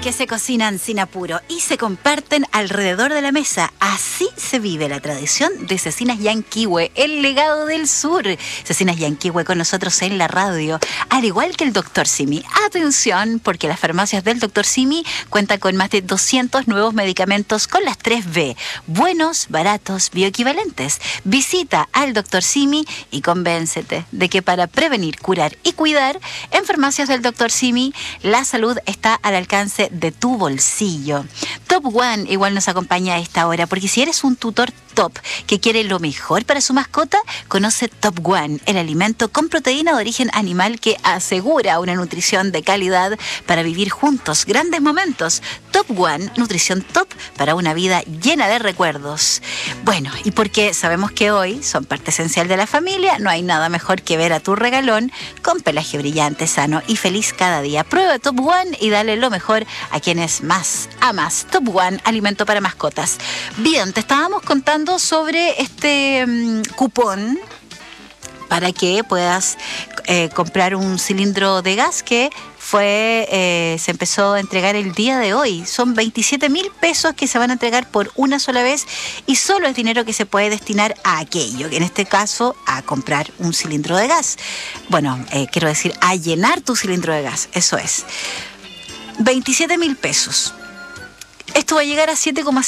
que se cocinan sin apuro y se comparten alrededor de la mesa. Así se vive la tradición de Cecinas Yanquihue, el legado del sur. Cecinas Yanquihue con nosotros en la radio, al igual que el Dr. Simi. Atención, porque las farmacias del Dr. Simi cuentan con más de 200 nuevos medicamentos con las 3B. Buenos, baratos, bioequivalentes. Visita al Dr. Simi y convéncete de que para prevenir, curar y cuidar, en farmacias del Dr. Simi, la salud está al alcance de tu bolsillo. Top One igual nos acompaña a esta hora, porque si eres un tutor top que quiere lo mejor para su mascota, conoce Top One, el alimento con proteína de origen animal que asegura una nutrición de calidad para vivir juntos grandes momentos. Top One, nutrición top para una vida llena de recuerdos. Bueno, y porque sabemos que hoy son parte esencial de la familia, no hay nada mejor que ver a tu regalón con pelaje brillante, sano y feliz cada día. Prueba Top One y dale lo mejor a quienes más amas. Top One, alimento para mascotas. Bien, te estábamos contando sobre este cupón para que puedas comprar un cilindro de gas que se empezó a entregar el día de hoy. Son 27.000 pesos que se van a entregar por una sola vez y solo es dinero que se puede destinar a aquello, en este caso a comprar un cilindro de gas. Bueno, quiero decir, a llenar tu cilindro de gas, eso es. 27.000 pesos. Esto va a llegar a 7,5